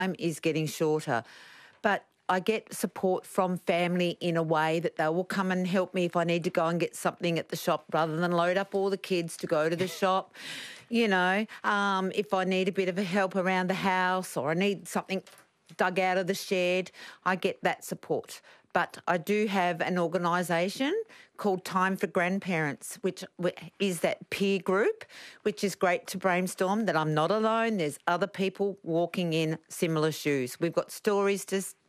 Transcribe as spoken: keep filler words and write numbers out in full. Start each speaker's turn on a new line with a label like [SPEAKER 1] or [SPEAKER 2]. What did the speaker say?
[SPEAKER 1] time is getting shorter. But I get support from family in a way that they will come and help me if I need to go and get something at the shop rather than load up all the kids to go to the shop. You know, um, if I need a bit of a help around the house or I need something dug out of the shed, I get that support. But I do have an organisation called Time for Grandparents, which is that peer group, which is great to brainstorm that I'm not alone. There's other people walking in similar shoes. We've got stories to